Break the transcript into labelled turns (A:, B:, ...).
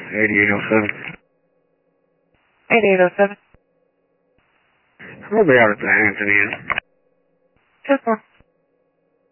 A: 8807.
B: 8807.
A: We'll be out at the Hampton Inn.
B: 10-4.